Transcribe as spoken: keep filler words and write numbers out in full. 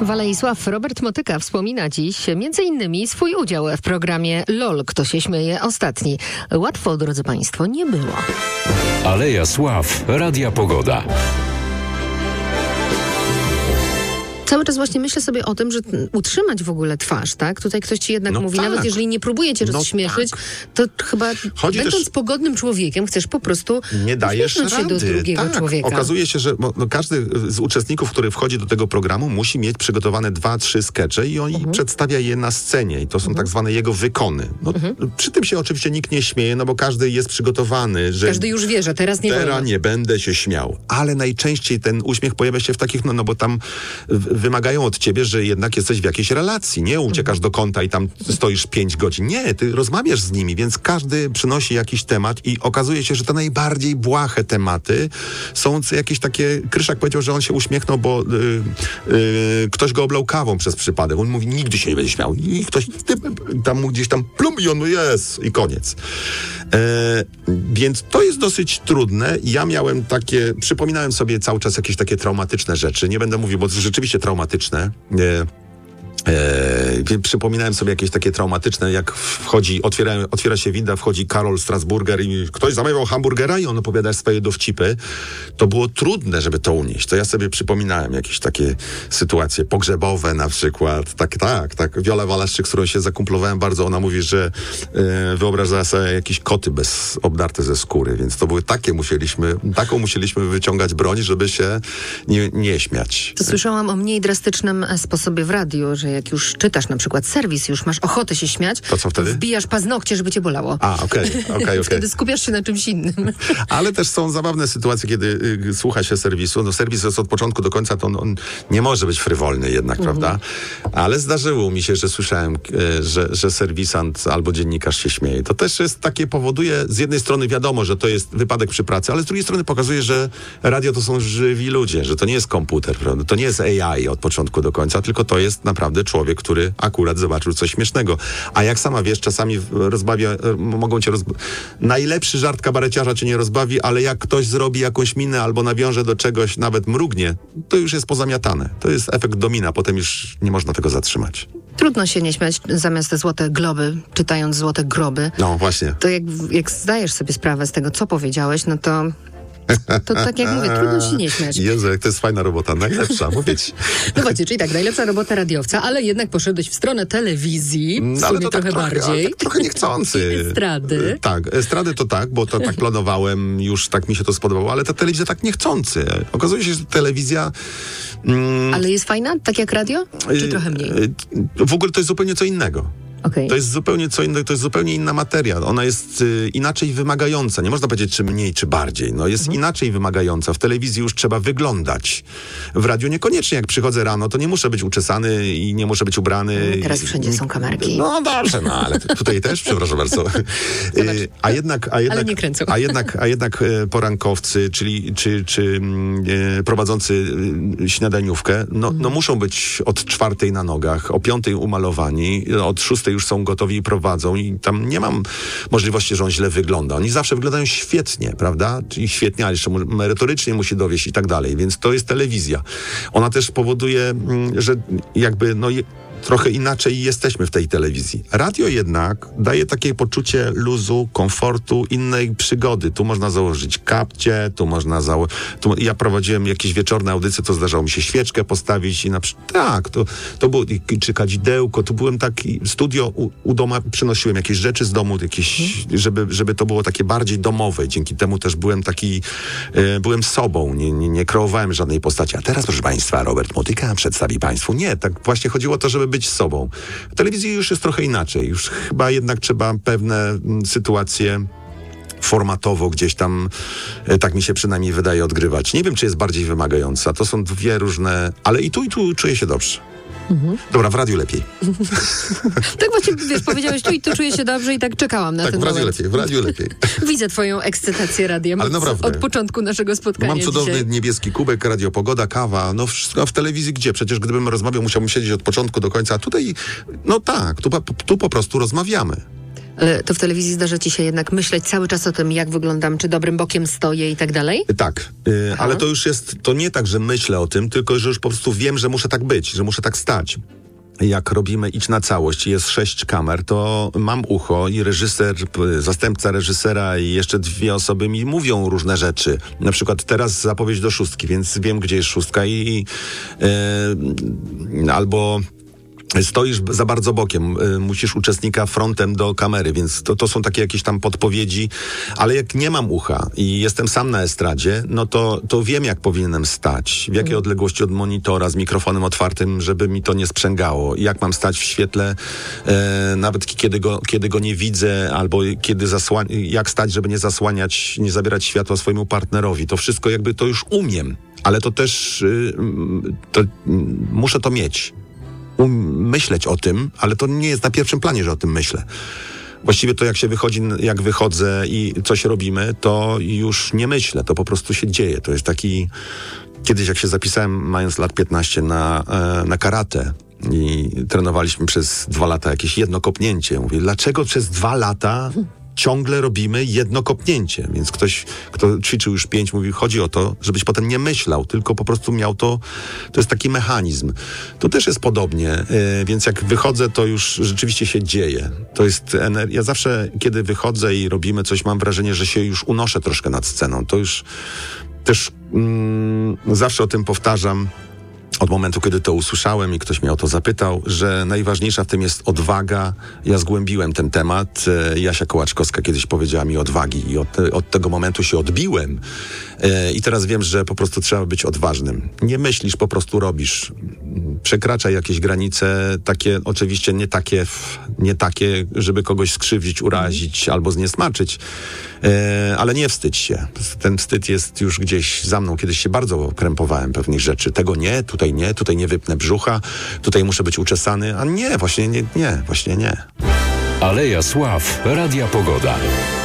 Waleisław Robert Motyka wspomina dziś między innymi swój udział w programie LOL. Kto się śmieje ostatni. Łatwo, drodzy Państwo, nie było. Aleja Sław, Radia Pogoda. Cały czas właśnie myślę sobie o tym, że utrzymać w ogóle twarz, tak? Tutaj ktoś ci jednak no mówi, tak. nawet jeżeli nie próbuje cię no rozśmieszyć, tak. to chyba Chodzi będąc też... pogodnym człowiekiem, chcesz po prostu nie dajesz uśmiechnąć się do drugiego tak. człowieka. Okazuje się, że no, każdy z uczestników, który wchodzi do tego programu, musi mieć przygotowane dwa, trzy skecze i on Mhm. przedstawia je na scenie i to są mhm. tak zwane jego wykony. No, mhm. Przy tym się oczywiście nikt nie śmieje, no bo każdy jest przygotowany, że każdy już wie, że teraz nie teraz wolno. nie będę się śmiał. Ale najczęściej ten uśmiech pojawia się w takich, no, no bo tam w- wymagają od ciebie, że jednak jesteś w jakiejś relacji. Nie uciekasz do kąta i tam stoisz pięć godzin. Nie, ty rozmawiasz z nimi, więc każdy przynosi jakiś temat i okazuje się, że te najbardziej błahe tematy są jakieś takie... Kryszak powiedział, że on się uśmiechnął, bo yy, yy, ktoś go oblał kawą przez przypadek. On mówi, nigdy się nie będzie śmiał. I ktoś ty, tam mu gdzieś tam plum i on no jest i koniec. E, więc to jest dosyć trudne. Ja miałem takie... Przypominałem sobie cały czas jakieś takie traumatyczne rzeczy. Nie będę mówił, bo to rzeczywiście traumatyczne. E, E, przypominałem sobie jakieś takie traumatyczne, jak wchodzi, otwiera, otwiera się winda, wchodzi Karol Strasburger i ktoś zamawiał hamburgera i on opowiada swoje dowcipy. To było trudne, żeby to unieść. To ja sobie przypominałem jakieś takie sytuacje pogrzebowe na przykład. Tak, tak, tak. Wiola Walaszczyk, z którą się zakumplowałem bardzo, ona mówi, że e, wyobrażała sobie jakieś koty bez, obdarte ze skóry, więc to były takie musieliśmy, taką musieliśmy wyciągać broń, żeby się nie, nie śmiać. To słyszałam o mniej drastycznym sposobie w radiu, że jak już czytasz na przykład serwis, już masz ochotę się śmiać, to co wtedy? Wbijasz paznokcie, żeby cię bolało. A, okej, okej, okej. Wtedy skupiasz się na czymś innym. Ale też są zabawne sytuacje, kiedy y, słucha się serwisu. No serwis jest od początku do końca, to on, on nie może być frywolny jednak, mhm. prawda? Ale zdarzyło mi się, że słyszałem, y, że, że serwisant albo dziennikarz się śmieje. To też jest takie, powoduje, z jednej strony wiadomo, że to jest wypadek przy pracy, ale z drugiej strony pokazuje, że radio to są żywi ludzie, że to nie jest komputer, prawda? To nie jest A I od początku do końca, tylko to jest naprawdę człowiek, który akurat zobaczył coś śmiesznego. A jak sama wiesz, czasami rozbawia, mogą cię rozbawić. Najlepszy żart kabareciarza cię nie rozbawi, ale jak ktoś zrobi jakąś minę albo nawiąże do czegoś, nawet mrugnie, to już jest pozamiatane. To jest efekt domina, potem już nie można tego zatrzymać. Trudno się nie śmiać zamiast złote globy, czytając złote groby. No właśnie. To jak, jak zdajesz sobie sprawę z tego, co powiedziałeś, no to to tak jak mówię, trudno się nie śmiać. Jezu, jak to jest fajna robota, najlepsza, mówię ci. No właśnie, czyli tak, najlepsza robota radiowca, ale jednak poszedłeś w stronę telewizji, w ale sumie to trochę tak trochę, bardziej. tak trochę niechcący. Estrady. Tak, estrady to tak, bo to tak planowałem, już tak mi się to spodobało, ale ta telewizja tak niechcący. Okazuje się, że telewizja... Mm, ale jest fajna, tak jak radio? Czy trochę mniej? W ogóle to jest zupełnie co innego. Okay. To jest zupełnie co innego, to jest zupełnie inna materia. Ona jest y, inaczej wymagająca. Nie można powiedzieć, czy mniej, czy bardziej. No jest mhm. inaczej wymagająca. W telewizji już trzeba wyglądać. W radiu niekoniecznie. Jak przychodzę rano, to nie muszę być uczesany i nie muszę być ubrany. Teraz wszędzie są kamerki. No dobrze, no ale tutaj też, przepraszam bardzo. y, a jednak, a jednak, ale nie kręcą. A jednak, a jednak y, porankowcy, czyli czy, czy y, prowadzący y, śniadaniówkę, no, mhm. no muszą być od czwartej na nogach, o piątej umalowani, od szóstej już są gotowi i prowadzą i tam nie mam możliwości, że on źle wygląda. Oni zawsze wyglądają świetnie, prawda? Czyli świetnie, ale jeszcze merytorycznie musi dowieść i tak dalej. Więc to jest telewizja. Ona też powoduje, że jakby no trochę inaczej jesteśmy w tej telewizji. Radio jednak daje takie poczucie luzu, komfortu, innej przygody. Tu można założyć kapcie, tu można założyć... Ja prowadziłem jakieś wieczorne audycje, to zdarzało mi się świeczkę postawić i na przykład... Tak, to, to było... Czy kadzidełko, tu byłem taki... Studio u, u doma, przynosiłem jakieś rzeczy z domu, jakieś, hmm. żeby, żeby to było takie bardziej domowe. Dzięki temu też byłem taki... E, byłem sobą, nie, nie, nie kreowałem żadnej postaci. A teraz, proszę Państwa, Robert Motyka przedstawi Państwu. Nie, tak właśnie chodziło o to, żeby być sobą. W telewizji już jest trochę inaczej. Już chyba jednak trzeba pewne m, sytuacje formatowo gdzieś tam, e, tak mi się przynajmniej wydaje, odgrywać. Nie wiem, czy jest bardziej wymagająca. To są dwie różne... Ale i tu, i tu czuję się dobrze. Mhm. Dobra, w radiu lepiej. Tak właśnie, wiesz, powiedziałeś tu i tu czuję się dobrze i tak czekałam na tak, ten w radiu moment. lepiej, w radiu lepiej. Widzę twoją ekscytację radiem. Ale naprawdę. Od początku naszego spotkania Mam cudowny dzisiaj. niebieski kubek, Radio Pogoda, kawa. No wszystko w telewizji gdzie? Przecież gdybym rozmawiał, musiałbym siedzieć od początku do końca. A tutaj, no tak, tu, tu po prostu rozmawiamy. Ale to w telewizji zdarza ci się jednak myśleć cały czas o tym, jak wyglądam, czy dobrym bokiem stoję i tak dalej? Tak, y, ale to już jest, to nie tak, że myślę o tym, tylko że już po prostu wiem, że muszę tak być, że muszę tak stać. Jak robimy Idź na całość i jest sześć kamer, to mam ucho i reżyser, p- zastępca reżysera i jeszcze dwie osoby mi mówią różne rzeczy. Na przykład teraz zapowiedź do szóstki, więc wiem, gdzie jest szóstka i, i e, albo stoisz za bardzo bokiem, y, musisz uczestnika frontem do kamery, więc to, to są takie jakieś tam podpowiedzi, ale jak nie mam ucha i jestem sam na estradzie, no to, to wiem, jak powinienem stać, w jakiej mm. odległości od monitora, z mikrofonem otwartym, żeby mi to nie sprzęgało, jak mam stać w świetle, e, nawet kiedy go, kiedy go nie widzę, albo kiedy zasłania, jak stać, żeby nie zasłaniać, nie zabierać światła swojemu partnerowi. To wszystko jakby to już umiem, ale to też y, to, y, muszę to mieć. Um, myśleć o tym, ale to nie jest na pierwszym planie, że o tym myślę. Właściwie to jak się wychodzi, jak wychodzę i coś robimy, to już nie myślę, to po prostu się dzieje. To jest taki... Kiedyś jak się zapisałem, mając lat piętnaście, na, e, na karate i trenowaliśmy przez dwa lata jakieś jedno kopnięcie. Mówię, dlaczego przez dwa lata ciągle robimy jedno kopnięcie? Więc ktoś, kto ćwiczył już pięć, mówi, chodzi o to, żebyś potem nie myślał, tylko po prostu miał to, to jest taki mechanizm. Tu też jest podobnie, yy, więc jak wychodzę, to już rzeczywiście się dzieje. To jest energia. Ja zawsze, kiedy wychodzę i robimy coś, mam wrażenie, że się już unoszę troszkę nad sceną. To już też mm, zawsze o tym powtarzam, od momentu, kiedy to usłyszałem i ktoś mnie o to zapytał, że najważniejsza w tym jest odwaga. Ja zgłębiłem ten temat. Jasia Kołaczkowska kiedyś powiedziała mi odwagi i od, od tego momentu się odbiłem. I teraz wiem, że po prostu trzeba być odważnym. Nie myślisz, po prostu robisz. Przekraczaj jakieś granice, takie oczywiście nie takie, nie takie, żeby kogoś skrzywdzić, urazić albo zniesmaczyć, ale nie wstydź się. Ten wstyd jest już gdzieś za mną. Kiedyś się bardzo krępowałem pewnych rzeczy. Tego nie, tutaj nie, tutaj nie wypnę brzucha, tutaj muszę być uczesany, a nie, właśnie nie, nie, właśnie nie. Aleja Sław, Radia Pogoda.